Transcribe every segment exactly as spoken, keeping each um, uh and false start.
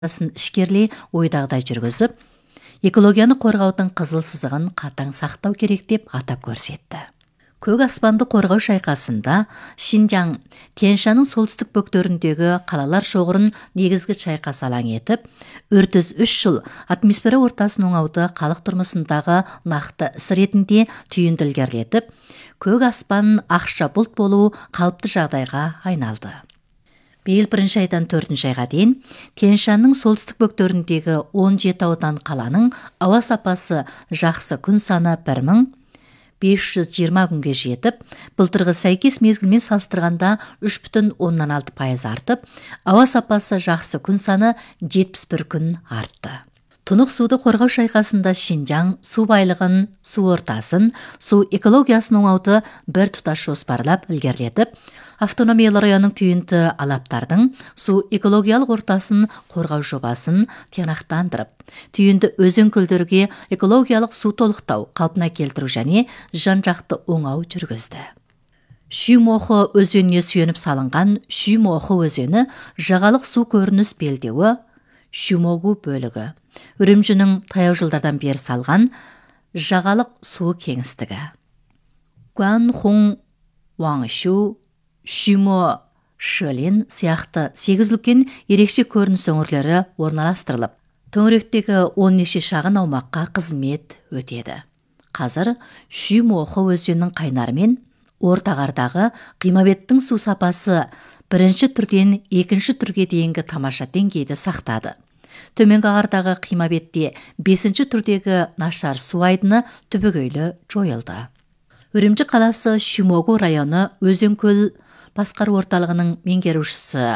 сын ішкерлей ойдағыдай жүргізіп, экологияны қорғаудың қызыл сызығын қатаң сақтау керек деп атап көрсетті. Көк аспанды қорғау шайқасында Шинжаң Тянь-Шанның солтүстік бөктеріндегі қалалар шоғырын негізгі шайқас алаң етіп, отыз үш жыл атмосфера ортасын оңауды халық тұрмысындағы нақты іс ретінде түйінді ілгерілетіп, көк аспан ақша бұлт болуы қалыпты жағдайға айналды. Биыл бірінші айдан төртінші айға дейін Тянь-Шанның солтүстік бөктеріндегі он жеті аудан қаланың ауа сапасы жақсы күн саны бір мың бес жүз жиырма күнге жетіп, былтырғы сәйкес мезгілмен салыстырғанда үш бүтін оннан алты пайыз артып, ауа сапасы жақсы күн саны жетпіс бір күн артты. Тұнық суды қорғау шайқасында Шинжаң су байлығын, су ортасын, су экологиясын оңауды бір тұтас жоспарлап ілгерілетіп, автономиялы районның түйінті алаптардың су экологиялық ортасын қорғау жобасын тиянақтандырып, түйінді өзен көлдерге экологиялық су толықтау, қалпына келтіру және жан-жақты оңау жүргізді. Шүмохы өзеніне сүйеніп салынған Шүмохы өзені жағалық су көрініс белдеуі Шүмогу бөлігі. Үрімжінің таяу жылдардан бері салған жағалық су кеңістігі. Гуанхун, Уаңшу, Шүмо, Шылин сияқты сегіз үлкен ерекше көрініс өңірлері орналастырылып, төңіректегі он неше шағын аумаққа қызмет өтеді. Қазір Шүмохы өзенінің қайнарымен ортағардағы Қимабеттің су сапасы бірінші түрден екінші түрге дейінгі тамаша деңгейді сақтады. Төменгі ағардағы Қимабетте бесінші түрдегі нашар су айдыны түбегейлі жойылды. Үрімжі қаласы Шүмогу районы өзен көл басқару орталығының меңгерушісі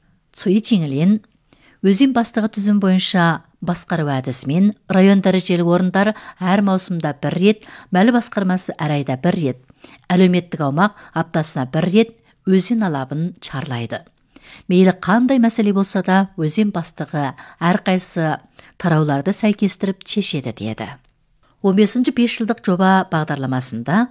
Цуи Чиңлин өзен бастығы тізім бойынша басқару әдісімен район дәрежелі орындар әр маусымда бір рет, мәлі басқармасы әр айда бір рет, әлеуметтік аумақ аптасына бір рет өзен алабын чарлайды. Мейлі қандай мәселе болса да өзен бастығы әрқайсы тарауларды сәйкестіріп шешеді деді. он бесінші бес жылдық жоба бағдарламасында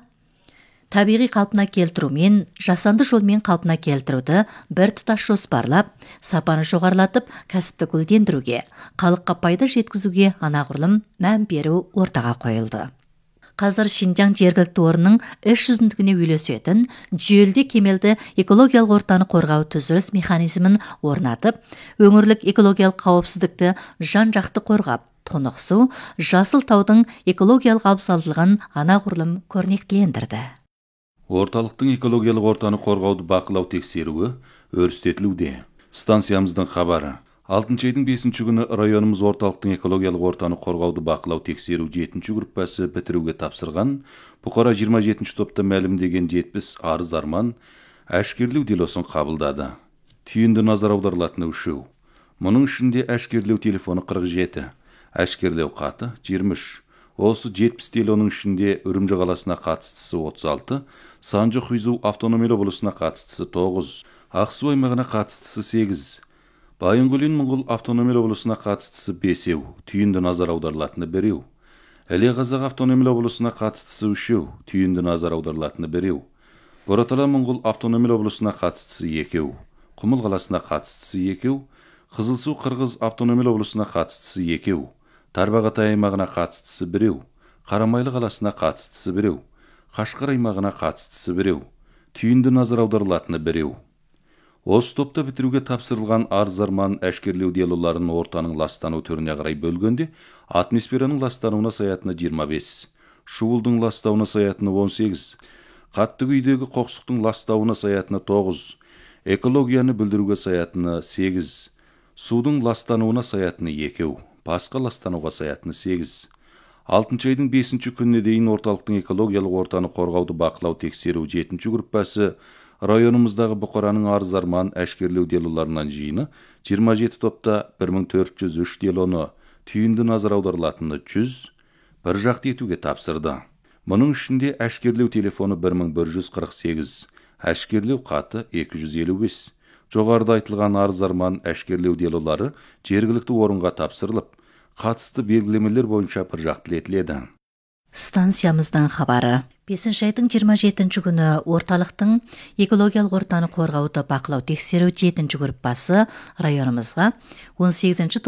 табиғи қалпына келтіру мен жасанды жолмен қалпына келтіруді бір тұтас жоспарлап, сапаны жоғарылатып, кәсіпті гүлдендіруге, халыққа пайда жеткізуге анағұрлым мән беру ортаға қойылды. Қазір Шинжаң жергілікті орынның іс жүзіндігіне үйлесетін жүйелі кемелді экологиялық ортаны қорғау түзіліс механизмін орнатып, өңірлік экологиялық қауіпсіздікті жан-жақты қорғап, тұнық су, жасыл таудың экологиялық абзалдылығын анағұрлым көрнектілендірді. Орталықтың экологиялық ортаны қорғауды бақылау тексеруі өрістетілуде. Станциямыздың хабары. алтыншы айдың бесінші күні районымыз орталықтың экологиялық ортаны қорғауды бақылау тексеру жетінші группасы бітіруге тапсырған, бұқара жиырма жетінші топта мәлімдеген жетпіс арыз арман әшкерлеу делосын қабылдады. Түйінді назар аударылатыны үшеу. Мұның ішінде әшкерлеу телефоны қырық жеті, әшкерлеу хаты жиырма үш. Осы жетпіс делоның ішінде Үрімжі қаласына қатыстысы отыз алты, Санжы Хуйзу автономиялы облысына қатыстысы тоғыз, Ақсу аймағына қатыстысы сегіз, Байынкөлин Моңғол автономиялы облысына қатыстысы бесеу, түйінді назар аударылатыны біреу. Іле Қазақ автономиялы облысына қатыстысы үшеу, түйінді назар аударылатыны біреу. Боратала Моңғол автономиялы облысына қатыстысы екеу, Құмыл қаласына қатыстысы екеу, Қызылсу Қырғыз автономиялы облысына қатыстысы екеу, Тарбағатай аймағына қатыстысы біреу, Қарамайлы қаласына қатыстысы біреу, Қашқар аймағына қатыстысы біреу, түйінді назар аударылатыны біреу. Осы топта бітіруге тапсырылған арыз-арман әшкерлеу делоларын ортаның ластану түріне қарай бөлгенде, атмосфераның ластануына саятыны жиырма бес, шуылдың ластауына саятыны он сегіз, қатты күйдегі қоқсықтың ластауына саятыны тоғыз, экологияны бүлдіруге саятыны сегіз, судың ластануына саятыны екеу, басқа ластануға саятыны сегіз. алтыншы айдың бесінші күніне дейін орталықтың экологиялық ортаны қорғауды бақылау тексеру жетінші группасы районымыздағы бұқараның арыз-арман әшкерлеу делоларынан жиыны жиырма жеті топта бір мың төрт жүз үш делоны, түйінді назар аударылатыны жүз, бір жақты етуге тапсырды. Мұның ішінде әшкерлеу телефоны бір мың бір жүз қырық сегіз, әшкерлеу хаты екі жүз елу бес. Жоғарыда айтылған арыз-арман әшкерлеу делолары жергілікті орынға тапсырылып, қатысты белгілемелер бойынша бір жақты етіледі. Станциямыздың хабары. бесінші айдың жиырма жетінші күні орталықтың экологиялық ортаны қорғауды бақылау тексеру жетінші группасы районымызға он сегізінші